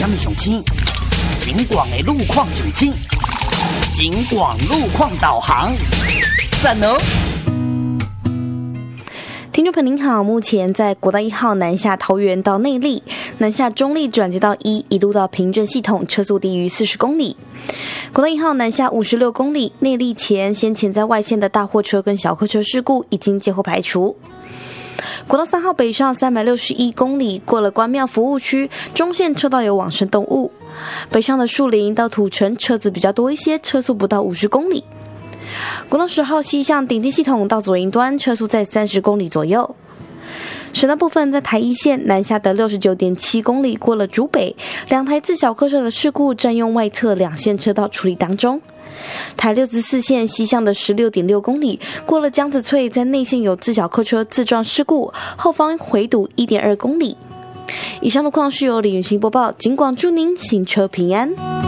什么上青？警广的路况上青，警广路况导航，赞哦！ 听众朋友您好，目前在国道1号南下桃园到内坜，南下中坜转接到1，一路到平镇系统，车速低于40公里。国道1号南下56公里，内坜前先前在外线的大货车跟小客车事故已经接后排除。国道3号北上361公里，过了关庙服务区，中线车道有往生动物。北上的树林到土城车子比较多一些，车速不到50公里。国道10号西向顶进系统到左营端，车速在30公里左右。省道部分在台一线南下的69.7公里，过了竹北，两台自小客车的事故占用外侧两线车道处理当中。台64线西向的16.6公里，过了江子翠，在内线有自小客车自撞事故，后方回堵1.2公里。以上路况是由李云欣播报，警广祝您行车平安。